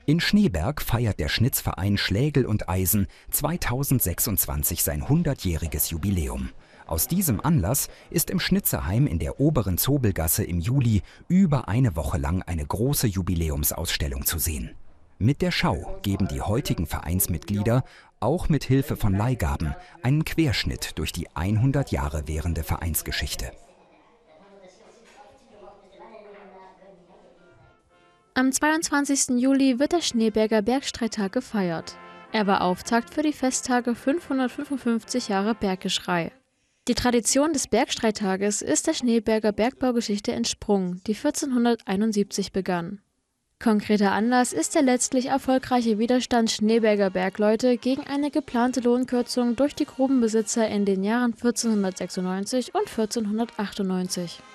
In Schneeberg feiert der Schnitzverein Schlägel und Eisen 2026 sein 100-jähriges Jubiläum. Aus diesem Anlass ist im Schnitzerheim in der oberen Zobelgasse im Juli über eine Woche lang eine große Jubiläumsausstellung zu sehen. Mit der Schau geben die heutigen Vereinsmitglieder, auch mit Hilfe von Leihgaben, einen Querschnitt durch die 100 Jahre währende Vereinsgeschichte. Am 22. Juli wird der Schneeberger Bergstreittag gefeiert. Er war Auftakt für die Festtage 555 Jahre Berggeschrei. Die Tradition des Bergstreittages ist der Schneeberger Bergbaugeschichte entsprungen, die 1471 begann. Konkreter Anlass ist der letztlich erfolgreiche Widerstand Schneeberger Bergleute gegen eine geplante Lohnkürzung durch die Grubenbesitzer in den Jahren 1496 und 1498.